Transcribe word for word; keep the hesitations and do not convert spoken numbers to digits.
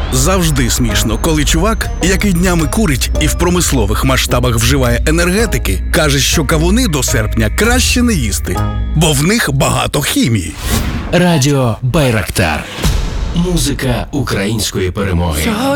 Завжди смішно, коли чувак, який днями курить і в промислових масштабах вживає енергетики, каже, що кавуни до серпня краще не їсти, бо в них багато хімії. Радіо Байрактар. Музика української перемоги.